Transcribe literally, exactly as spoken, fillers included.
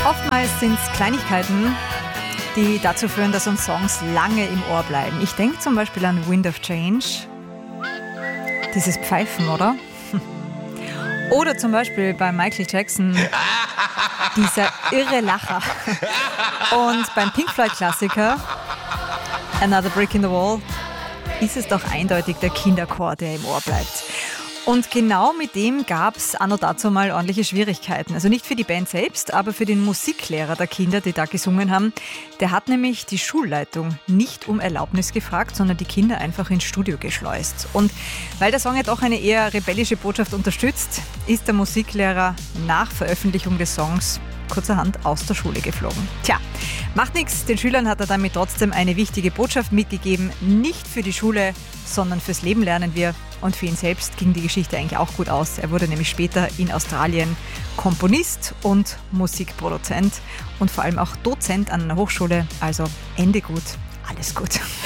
Oftmals sind es Kleinigkeiten, die dazu führen, dass uns Songs lange im Ohr bleiben. Ich denke zum Beispiel an Wind of Change, dieses Pfeifen, oder? Oder zum Beispiel bei Michael Jackson, dieser irre Lacher. Und beim Pink Floyd-Klassiker Another Brick in the Wall ist es doch eindeutig der Kinderchor, der im Ohr bleibt. Und genau mit dem gab es anno dazu mal ordentliche Schwierigkeiten. Also nicht für die Band selbst, aber für den Musiklehrer der Kinder, die da gesungen haben. Der hat nämlich die Schulleitung nicht um Erlaubnis gefragt, sondern die Kinder einfach ins Studio geschleust. Und weil der Song ja doch eine eher rebellische Botschaft unterstützt, ist der Musiklehrer nach Veröffentlichung des Songs kurzerhand aus der Schule geflogen. Tja, macht nichts, den Schülern hat er damit trotzdem eine wichtige Botschaft mitgegeben. Nicht für die Schule, sondern fürs Leben lernen wir. Und für ihn selbst ging die Geschichte eigentlich auch gut aus. Er wurde nämlich später in Australien Komponist und Musikproduzent und vor allem auch Dozent an einer Hochschule. Also Ende gut, alles gut.